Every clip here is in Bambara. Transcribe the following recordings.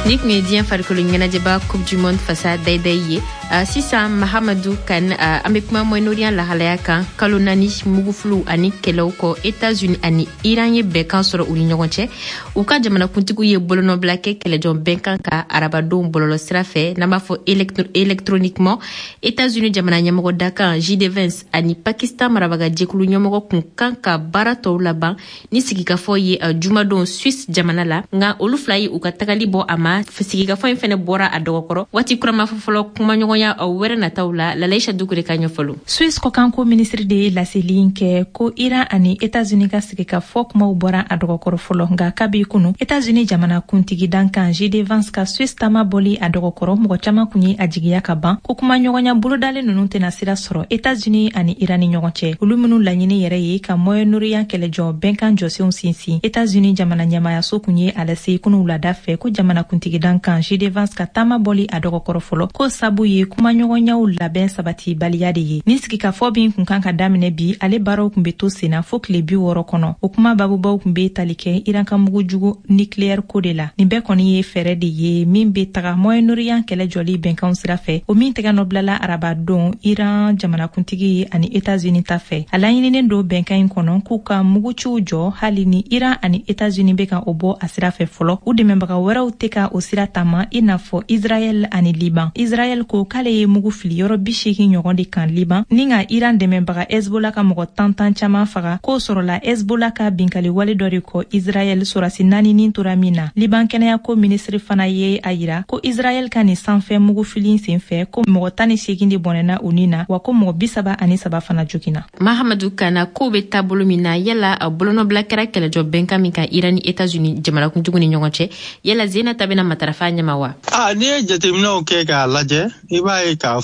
Nik Median farikolo ɲɛnajɛba Coupe du Monde fasa dayday ye sisan Mahamadou Kane an bɛ kuma Moyen-Orient lahalaya kan kalo 4 mugufulu ani kɛlɛw kɔ États-Unis ani Iran ye bɛnkan sɔrɔ u ni ɲɔgɔn cɛ u ka jamanakuntigiw ye bolonɔbila kɛ kɛlɛjɔn bɛnkan ka arabadenw bɔlɔlɔ sira fɛ n'an b'a fɔ électroniquement États-Unis jamana ɲɛmɔgɔ dakan J.D. Vance ani Pakistan marabagajɛkulu ɲɛmɔgɔ kun kan ka baara tɔw laban ni sigikafɔ ye jumadon Suisse jamana la nka olu fila ye u ka tagali bɔ a ma sigikafɔ in fɛnɛ bɔra a dɔgɔkɔrɔ waati kurama fɔlɔ kumaɲɔgɔnya wɛrɛ nataw la Lalaïcha Dukure ka ɲɛfɔlo Suisse kɔkanko ministre de ye laseli kɛ ko Iran ani États-Unis ka sigikafɔ kumaw bɔra a dɔgɔkɔrɔ fɔlɔ nka kabi kunu États-Unis jamana kuntigi dankan J.D. Vance ka Suisse taama bɔli a dɔgɔkɔrɔ mɔgɔ caman kun ye a jigiya ka ban ko kumaɲɔgɔnya bolodalen ninnu tɛna sira sɔrɔ États-Unis ani Iran ni ɲɔgɔn cɛ olu minnu laɲini yɛrɛ ye ka Moyen-Orient kɛlɛjɔ bɛnkan jɔsenw sinsin États-Unis jamana ɲɛmayaso kun ye a lase kunu wulada fɛ ko jamana kuntigi dankan J.D. Vance ka taama bɔli a dɔgɔkɔrɔ fɔlɔ ko sabu ye kumaɲɔgɔnyaw labɛn sabati baliya de ye ni sigikafɔ bin kun kan ka daminɛ bi ale baaraw kun bɛ to senna fo tile 60 kɔnɔ o kuma babubaw kun bɛ tali kɛ Iran ka mugujugu nucléaire ko de la nin bɛɛ kɔni ye fɛɛrɛ de ye min bɛ taga Moyen-Orient kɛlɛ jɔli bɛnkanw sira fɛ o min tɛgɛ nɔbilala arabadon Iran jamanakuntigi ani États-Unis ta fɛ a laɲininen don bɛnkan in kɔnɔ k'u ka muguciw jɔ hali ni Iran ani États-Unis bɛ ka o bɔ a sira fɛ fɔlɔ u dɛmɛbaga wɛrɛw tɛ ka o sira taama i n'a fɔ Israël ani Liban Israël ko k'ale ye mugu fili yɔrɔ 80 ɲɔgɔn de kan Liban ni ka Iran dɛmɛbaga Hezbollah ka mɔgɔ 10 caman faga k'o sɔrɔla Hezbollah ka binkali wale dɔ de kɔ Israël surasi 4 nin tora min na Liban kɛnɛya ko ministre fana ye a yira ko Israël ka nin sanfɛ mugu fili senfɛ ko mɔgɔ 18 de bɔnɛna u ni na wa ko mɔgɔ 33 fana joginna Mahamadou Kana ko bɛ taabolo min na yala a bolonɔbila kɛra kɛlɛjɔ bɛnkan min kan Iran ni États-Unis jamanakuntigiw ni ɲɔgɔn cɛ yala Zena ta bɛna matarafa ɲɛma wa ni ye jateminɛw kɛ k'a lajɛ i b'a ye k'a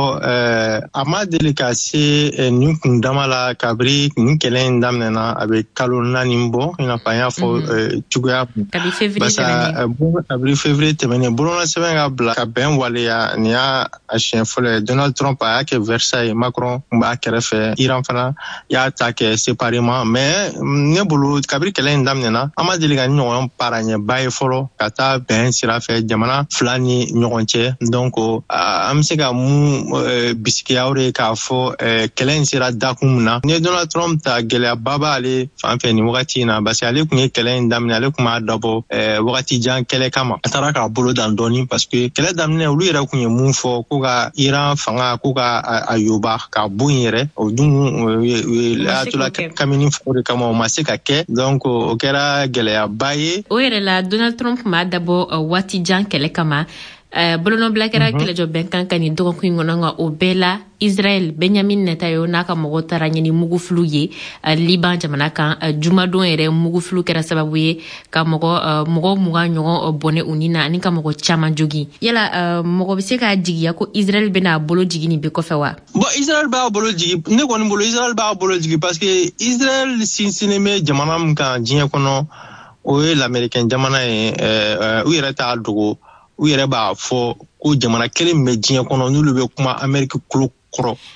fɔ a ma deli ka se nin kundama la kabiri nin kɛlɛ in daminɛna a bɛ kalo 4 bɔ i n'a fɔ an y'a fɔ cogoya kabiri février tɛmɛnen bolona sɛbɛn ka bila ka bɛn waleya nin y'a siɲɛ fɔlɔ ye Donald Trump a y'a kɛ Versailles Macron b'a kɛrɛfɛ Iran fana y'a ta kɛ séparément mais ne bolo kabiri kɛlɛ in daminɛna an ma deli ka ɲɔgɔn para ɲɛba ye fɔlɔ ka taa bɛn sira fɛ jamana fila ni ɲɔgɔn cɛ donc an bɛ se ka mun bisikiya o de k'a fɔ kɛlɛ in sera dakun min na ni Donald Trump ta gɛlɛyaba b'ale fan fɛ nin wagati in na parce que ale kun ye kɛlɛ in daminɛ ale kun b'a dabɔ wagati jan kɛlɛ kama a taara k'a bolo dan dɔɔni parce que kɛlɛ daminɛ olu yɛrɛ kun ye mun fɔ ko ka Iran fanga ko ka a yoba ka bɔ yen yɛrɛ o dun latula kamini fɔ de kama o ma se ka kɛ donc o kɛra gɛlɛyaba ye o yɛrɛ la Donald Trump m'a dabɔ waati jan kɛlɛ kama bolonɔbila kɛra kɛlɛjɔ bɛnkan kan nin dɔgɔkun in kɔnɔ nka o bɛɛ la Israël Benjamin Netanyahu n'a ka mɔgɔ taara ɲini mugufulu ye Liban jamana kan jumadon yɛrɛ mugufulu kɛra sababu ye ka mɔgɔ 20 ɲɔgɔn bɔnɛ u ni na ani ka mɔgɔ caman jogi yala mɔgɔ bɛ se k'a jigiya ko Israël bɛna bolo jigi nin bɛ kɔfɛ wa bon Israël b'a bolo jigi ne kɔni bolo Israël b'a bolo jigi parce que Israël sinsinnen bɛ jamana min kan diɲɛ kɔnɔ o ye l'Américain jamana ye u yɛrɛ t'a dogo u yɛrɛ b'a fɔ ko jamana kelen bɛ diɲɛ kɔnɔ n'olu bɛ kuma Amérique kulo kɔrɔ